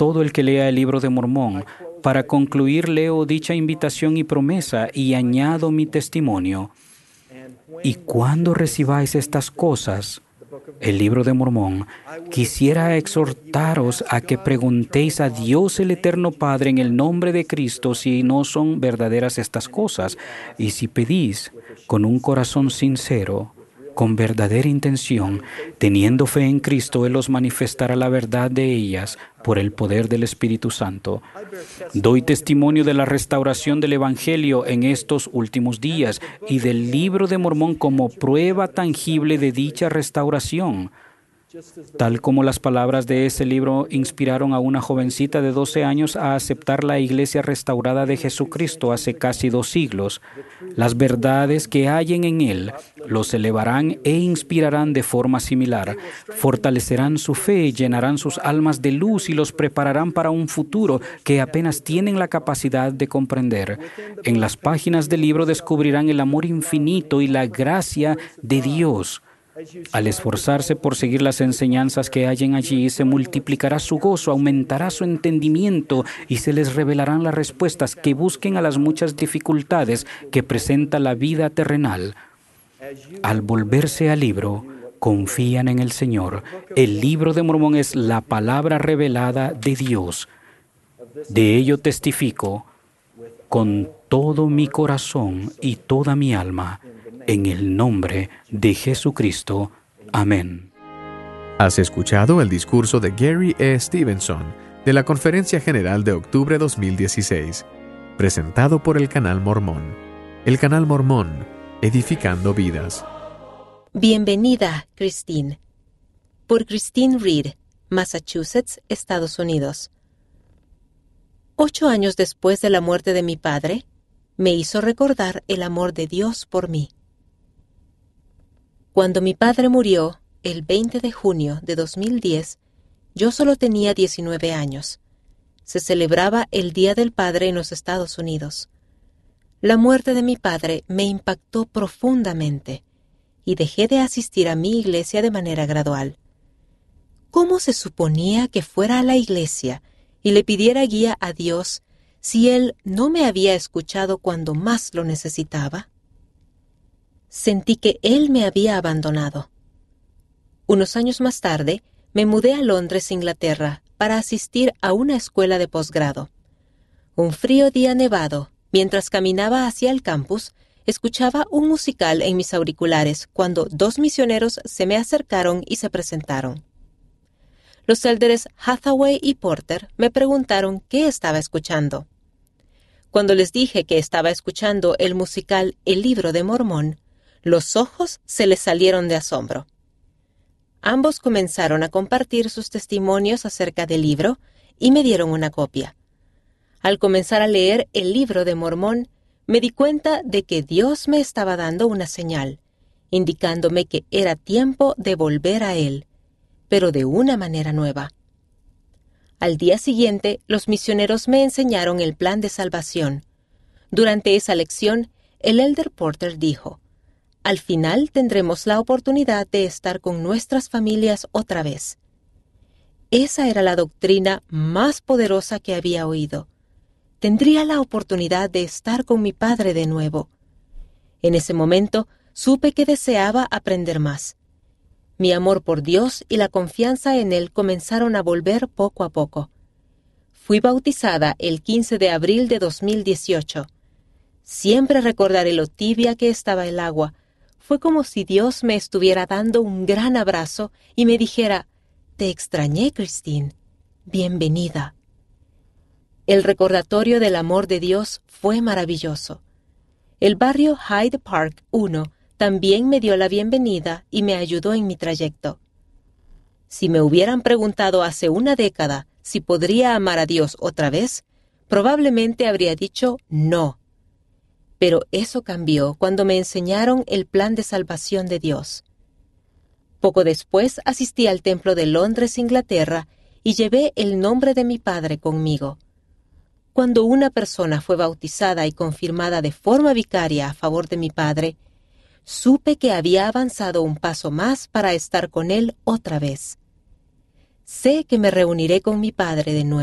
todo el que lea el libro de Mormón. Para concluir, leo dicha invitación y promesa y añado mi testimonio. Y cuando recibáis estas cosas, el libro de Mormón, quisiera exhortaros a que preguntéis a Dios el Eterno Padre en el nombre de Cristo si no son verdaderas estas cosas, y si pedís con un corazón sincero, con verdadera intención, teniendo fe en Cristo, Él os manifestará la verdad de ellas por el poder del Espíritu Santo. Doy testimonio de la restauración del Evangelio en estos últimos días y del libro de Mormón como prueba tangible de dicha restauración. Tal como las palabras de ese libro inspiraron a una jovencita de 12 años a aceptar la Iglesia restaurada de Jesucristo hace casi 2 siglos, las verdades que hallen en Él los elevarán e inspirarán de forma similar, fortalecerán su fe, llenarán sus almas de luz y los prepararán para un futuro que apenas tienen la capacidad de comprender. En las páginas del libro descubrirán el amor infinito y la gracia de Dios. Al esforzarse por seguir las enseñanzas que hallen allí, se multiplicará su gozo, aumentará su entendimiento y se les revelarán las respuestas que busquen a las muchas dificultades que presenta la vida terrenal. Al volverse al libro, confían en el Señor. El libro de Mormón es la palabra revelada de Dios. De ello testifico con todo mi corazón y toda mi alma, en el nombre de Jesucristo. Amén. Has escuchado el discurso de Gary E. Stevenson de la Conferencia General de octubre 2016, presentado por el Canal Mormón. El Canal Mormón, edificando vidas. Bienvenida, Christine. Por Christine Reed, Massachusetts, Estados Unidos. 8 años después de la muerte de mi padre, me hizo recordar el amor de Dios por mí. Cuando mi padre murió, el 20 de junio de 2010, yo solo tenía 19 años. Se celebraba el Día del Padre en los Estados Unidos. La muerte de mi padre me impactó profundamente y dejé de asistir a mi iglesia de manera gradual. ¿Cómo se suponía que fuera a la iglesia y le pidiera guía a Dios si Él no me había escuchado cuando más lo necesitaba? Sentí que Él me había abandonado. Unos años más tarde, me mudé a Londres, Inglaterra, para asistir a una escuela de posgrado. Un frío día nevado, mientras caminaba hacia el campus, escuchaba un musical en mis auriculares cuando 2 misioneros se me acercaron y se presentaron. Los élderes Hathaway y Porter me preguntaron qué estaba escuchando. Cuando les dije que estaba escuchando el musical El Libro de Mormón, los ojos se les salieron de asombro. Ambos comenzaron a compartir sus testimonios acerca del libro y me dieron una copia. Al comenzar a leer El Libro de Mormón, me di cuenta de que Dios me estaba dando una señal, indicándome que era tiempo de volver a Él, pero de una manera nueva. Al día siguiente, los misioneros me enseñaron el plan de salvación. Durante esa lección, el elder Porter dijo: al final tendremos la oportunidad de estar con nuestras familias otra vez. Esa era la doctrina más poderosa que había oído. Tendría la oportunidad de estar con mi padre de nuevo. En ese momento supe que deseaba aprender más. Mi amor por Dios y la confianza en Él comenzaron a volver poco a poco. Fui bautizada el 15 de abril de 2018. Siempre recordaré lo tibia que estaba el agua. Fue como si Dios me estuviera dando un gran abrazo y me dijera: «Te extrañé, Christine. Bienvenida». El recordatorio del amor de Dios fue maravilloso. El barrio Hyde Park 1 también me dio la bienvenida y me ayudó en mi trayecto. Si me hubieran preguntado hace una década si podría amar a Dios otra vez, probablemente habría dicho no. Pero eso cambió cuando me enseñaron el plan de salvación de Dios. Poco después asistí al templo de Londres, Inglaterra, y llevé el nombre de mi padre conmigo. Cuando una persona fue bautizada y confirmada de forma vicaria a favor de mi padre, supe que había avanzado un paso más para estar con él otra vez. Sé que me reuniré con mi padre de nuevo.